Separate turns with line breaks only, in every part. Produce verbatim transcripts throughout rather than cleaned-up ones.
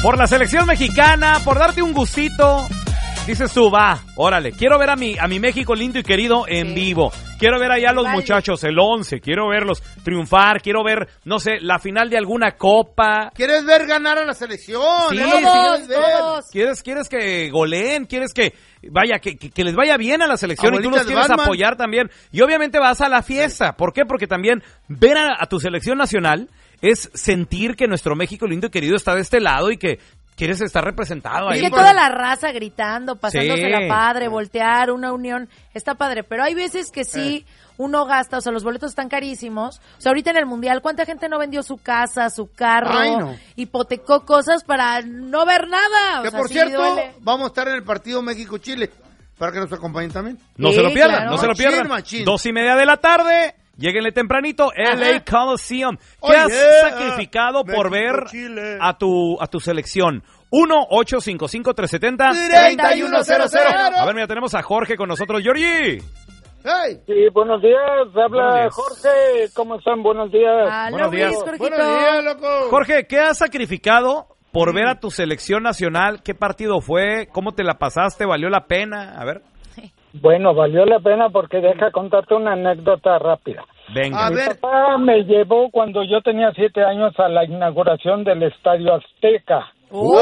por la selección mexicana, por darte un gustito. Dices tú, va, órale, quiero ver a mi, a mi México lindo y querido en sí. vivo. Quiero ver allá a los vale. muchachos, el once, quiero verlos triunfar, quiero ver, no sé, la final de alguna copa.
¿Quieres ver ganar a la selección?
Sí,
¿eh?
todos,
¿Quieres,
todos. ¿Quieres, ¿Quieres que goleen? ¿Quieres que, vaya, que, que, que les vaya bien a la selección? Abuelita, y tú los quieres Batman. apoyar también. Y obviamente vas a la fiesta. Sí. ¿Por qué? Porque también ver a, a tu selección nacional es sentir que nuestro México lindo y querido está de este lado y que quieres estar representado ahí.
Y que toda la raza gritando, pasándose sí. la padre, voltear, una unión, está padre. Pero hay veces que sí, eh. uno gasta, o sea, los boletos están carísimos. O sea, ahorita en el Mundial, ¿cuánta gente no vendió su casa, su carro, Ay, no. hipotecó cosas para no ver nada?
Que
o sea,
por
sí
cierto,
duele.
vamos a estar en el partido México-Chile, para que nos acompañen también.
No sí, se lo pierdan, claro. no se lo pierdan. Machín. Dos y media de la tarde. Lléguenle tempranito, L A Coliseum. ¿Qué oh, has yeah. sacrificado México, por ver Chile. a tu a tu selección? uno ocho cinco cinco tres siete cero tres uno cero cero. A ver, mira, tenemos a Jorge con nosotros. Georgie.
Hey. Sí, buenos días. Habla buenos días. Jorge. ¿Cómo están? Buenos días.
Hola,
buenos días.
Luis,
buenos días, loco.
Jorge, ¿qué has sacrificado por ver a tu selección nacional? ¿Qué partido fue? ¿Cómo te la pasaste? ¿Valió la pena? A ver.
Bueno, valió la pena porque deja contarte una anécdota rápida.
Venga. A
Mi
ver.
papá me llevó cuando yo tenía siete años a la inauguración del Estadio Azteca.
¡Oh!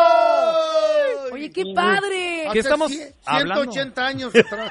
Oye, qué padre.
¿Qué estamos hablando?
ciento ochenta años atrás.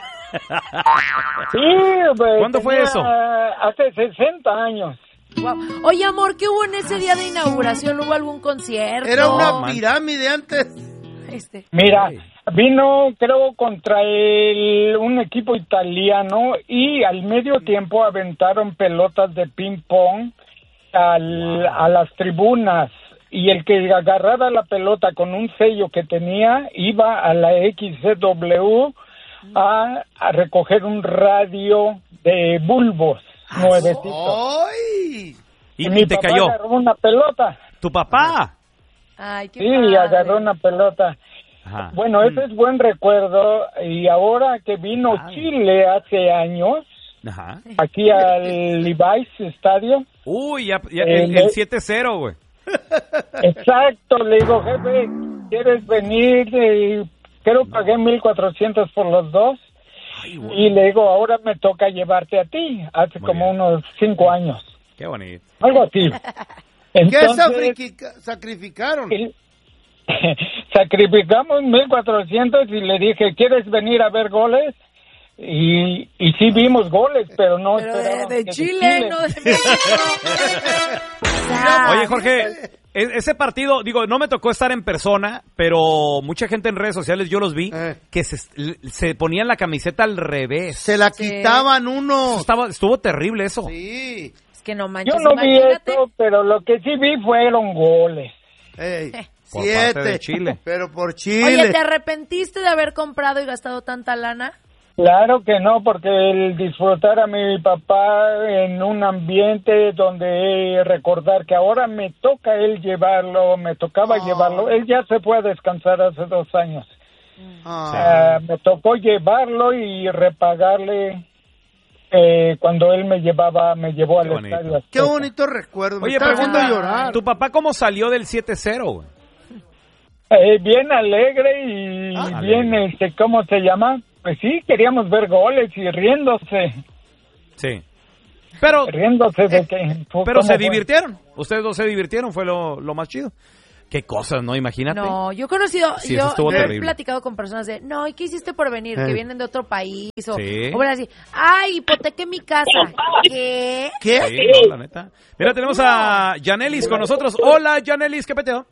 Sí, pues,
¿cuándo fue eso?
Hace sesenta años.
Wow. Oye, amor, ¿qué hubo en ese día de inauguración? ¿Hubo algún concierto?
Era una pirámide antes.
Este. Mira, vino creo contra el, un equipo italiano y al medio tiempo aventaron pelotas de ping pong al, a las tribunas y el que agarrara la pelota con un sello que tenía iba a la X C W a, a recoger un radio de bulbos nuevecitos.
¡Ay!
Y,
y mi
te
papá
cayó.
agarró una pelota.
¿Tu papá?
Ay, qué
sí,
padre.
agarró una pelota. Ajá. Bueno, ese es buen recuerdo. Y ahora que vino Ay. Chile hace años, Ajá. aquí al Levi's Stadium.
Uy, ya, ya eh, el, el siete cero, güey.
Exacto, le digo, jefe, ¿quieres venir? Eh, creo que pagué mil cuatrocientos por los dos. Ay, y le digo, ahora me toca llevarte a ti, hace Muy como bien. unos cinco años.
Qué bonito.
Algo así.
Entonces, ¿qué sacrificaron?
El, sacrificamos mil cuatrocientos y le dije, ¿quieres venir a ver goles? Y, y sí vimos goles, pero no
pero de, de Chile,
Chile,
no de México.
Oye, Jorge, ese partido, digo, no me tocó estar en persona, pero mucha gente en redes sociales, yo los vi, eh. que se, se ponían la camiseta al revés.
Se la sí. quitaban uno.
Estaba, estuvo terrible eso.
Sí.
Es que no manches,
yo no
imagínate.
vi eso, pero lo que sí vi fueron goles.
Ey,
por
siete,
parte de Chile.
Pero por Chile.
Oye, ¿te arrepentiste de haber comprado y gastado tanta lana?
Claro que no, porque el disfrutar a mi papá en un ambiente donde recordar que ahora me toca él llevarlo, me tocaba oh. llevarlo, él ya se fue a descansar hace dos años. Oh. Uh, me tocó llevarlo y repagarle eh, cuando él me llevaba, me llevó Qué al bonito. estadio Azteca.
Qué bonito recuerdo, me
Oye,
está haciendo llorar.
¿Tu papá cómo salió del siete cero?
Eh, bien alegre y ah, bien, alegre. este, ¿cómo se llama? Pues sí, queríamos ver goles y riéndose.
Sí. Pero
riéndose de que
Pero se divirtieron. Fue? Ustedes dos se divirtieron, fue lo, lo más chido. Qué cosas, ¿no? Imagínate.
No, yo he conocido,
sí,
yo, yo he
terrible.
platicado con personas de, no, ¿y qué hiciste por venir? Eh. Que vienen de otro país o,
sí.
o bueno, así, ay, hipotequé mi casa. ¿Qué?
¿Qué?
Sí, no, la neta. Mira, tenemos a Yanelis con nosotros. Hola, Yanelis, ¿qué peteo?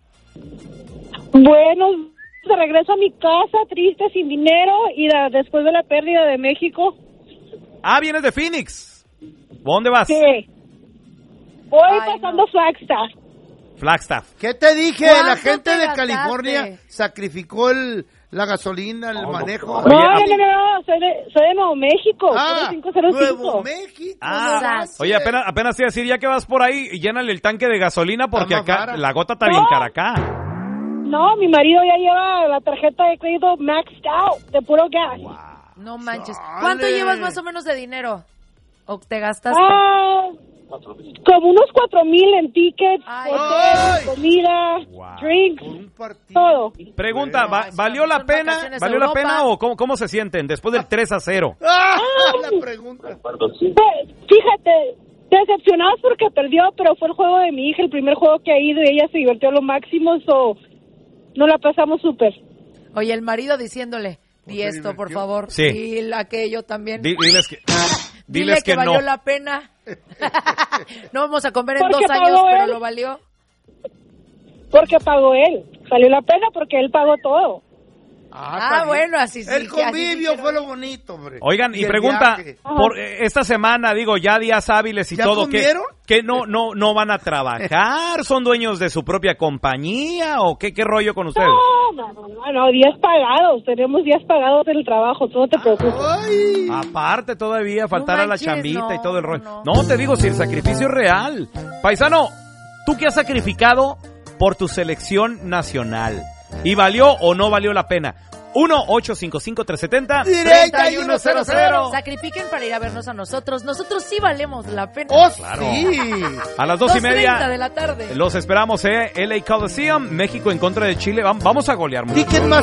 Bueno, de regreso a mi casa, triste, sin dinero, y de, después de la pérdida de México.
Ah, vienes de Phoenix. ¿Dónde vas?
Sí. Voy Ay, pasando no. Flagstaff.
Flagstaff.
¿Qué te dije? La gente de California sacrificó el, la gasolina, el oh, manejo.
No, no, no, no, no, soy de, soy de Nuevo México.
Ah,
cinco cero cinco.
Nuevo México.
Ah, oye, apenas, apenas te iba a decir, ya que vas por ahí, llénale el tanque de gasolina porque acá cara. la gota está no. bien cara acá.
No, mi marido ya lleva la tarjeta de crédito maxed out, de puro gas.
Wow. No manches. ¿Cuánto Dale. llevas más o menos de dinero? ¿O te gastaste?
Ah, Como unos cuatro mil en tickets,
Ay.
hotel, comida,
Wow.
drinks,
Por un partido.
todo.
Pregunta, ¿va-
Ay,
¿valió la
son
pena?
vacaciones a
¿Valió la
Europa.
pena o cómo, cómo se sienten después del tres a cero?
¡Ah! La pregunta.
Pues, fíjate, decepcionados porque perdió, pero fue el juego de mi hija, el primer juego que ha ido y ella se divirtió a lo máximo, so nos la pasamos súper.
Oye, el marido diciéndole, di
se
esto, por
divirtió?
favor.
Sí.
Y aquello también.
Di- diles que,
Dile
diles
que,
que
valió
no.
la pena. No vamos a comer en
Porque
dos años,
pagó
pero
él.
lo valió.
Porque pagó él. Salió la pena porque él pagó todo.
Ah,
está bien.
bueno, así sí.
El
que así
convivio
sí
fue
quiero.
lo bonito, hombre.
Oigan, y,
el
pregunta,
viaje.
por eh, esta semana, digo, ya días hábiles y
¿Ya
todo, que,
comieron?
que no, no, no van a trabajar, son dueños de su propia compañía, o qué, qué rollo con ustedes.
No, no, no, no, días pagados. Tenemos días pagados del trabajo, no te preocupes.
Ay.
Aparte todavía faltar a la
manches,
chambita y
no,
todo el rollo.
no.
No, te digo, si el sacrificio es real. Paisano, ¿tú qué has sacrificado por tu selección nacional? ¿Y valió o no valió la pena? uno ocho cinco cinco tres siete cero
treinta y uno cero cero.
Sacrifiquen para ir a vernos a nosotros. Nosotros sí valemos la pena.
¡Oh,
Claro.
sí!
A las dos y
dos treinta
media
de la tarde.
los esperamos, eh. L A Coliseum, México en contra de Chile. Vam- Vamos a golear mucho.
Ticketmaster